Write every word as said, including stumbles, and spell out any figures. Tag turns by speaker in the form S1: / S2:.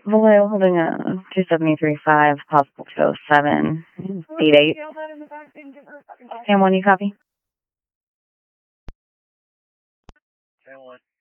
S1: Vallejo holding a two seventy three five, possible two oh seven, eight eight. San Juan, you copy?
S2: San Juan.